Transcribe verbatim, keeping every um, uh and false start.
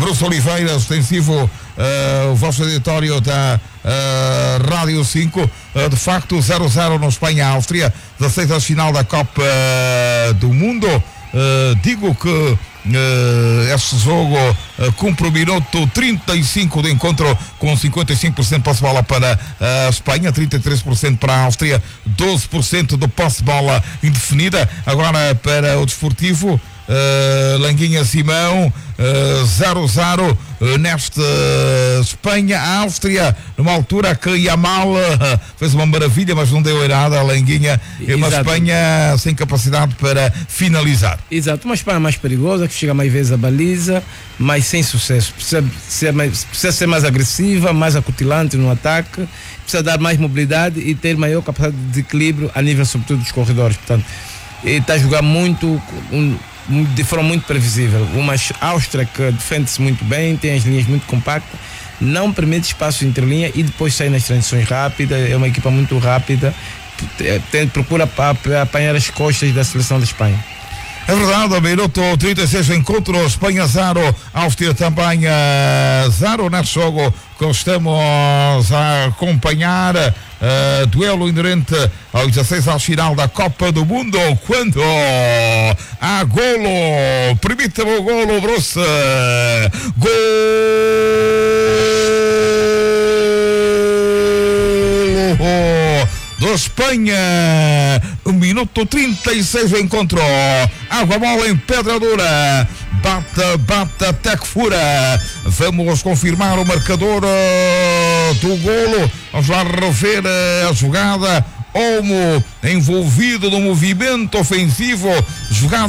Bruce Oliveira, extensivo uh, o vosso editório da uh, Rádio cinco. Uh, de facto, zero a zero no Espanha-Áustria, dezasseis final da Copa uh, do Mundo. Uh, digo que uh, este jogo uh, cumpre o minuto trinta e cinco de encontro, com cinquenta e cinco por cento de posse-bola para a Espanha, trinta e três por cento para a Áustria, doze por cento de posse-bola indefinida. Agora para o desportivo, Uh, Languinha Simão, uh, zero a zero uh, nesta uh, Espanha-Áustria, numa altura que Yamal uh, fez uma maravilha, mas não deu em nada a Languinha. É uma Espanha sem capacidade para finalizar. Exato, uma Espanha mais perigosa, que chega mais vezes à baliza, mas sem sucesso. Precisa ser mais, precisa ser mais agressiva, mais acutilante no ataque, precisa dar mais mobilidade e ter maior capacidade de equilíbrio a nível, sobretudo, dos corredores. Portanto, está a jogar muito um, de forma muito previsível. Uma Áustria que defende-se muito bem, tem as linhas muito compactas, não permite espaço entre linha e depois sai nas transições rápidas. É uma equipa muito rápida, tem, procura apanhar as costas da seleção da Espanha. É verdade, minuto trinta e seis, encontro Espanha zero, Áustria também zero. Neste jogo que estamos a acompanhar, uh, duelo inerente ao dezasseis ao final da Copa do Mundo, quando há golo, permita-me o golo, Bruce, golo do Espanha, minuto trinta e seis do encontro, água bola em pedra dura, bate, bate até que fura. Vamos confirmar o marcador uh, do golo, vamos lá rever uh, a jogada. Olmo envolvido no movimento ofensivo, jogada